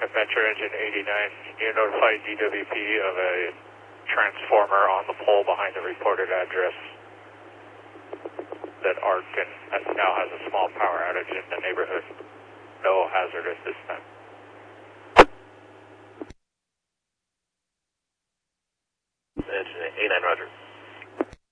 Adventure Engine 89, can you notify DWP of a transformer on the pole behind the reported address that arced and now has a small power outage in the neighborhood? No hazard at this time. Engine 89, roger.